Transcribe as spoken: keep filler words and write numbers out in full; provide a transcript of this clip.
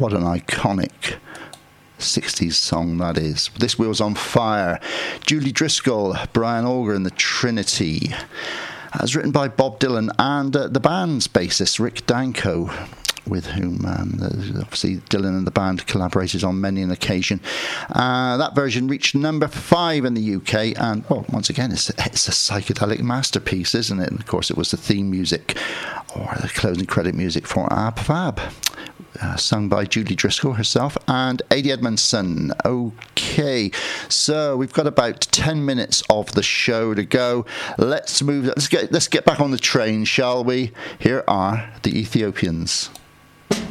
What an iconic sixties song that is. This Wheel's on Fire. Julie Driscoll, Brian Auger and the Trinity. As written by Bob Dylan and uh, the band's bassist Rick Danko, with whom um, obviously Dylan and the band collaborated on many an occasion. Uh, that version reached number five in the U K, and well, once again, it's, it's a psychedelic masterpiece, isn't it? And of course, it was the theme music or the closing credit music for Ab Fab. Uh, sung by Julie Driscoll herself and Adi Edmondson. Okay, so we've got about ten minutes of the show to go. Let's move. Let's get let's get back on the train, shall we? Here are the Ethiopians.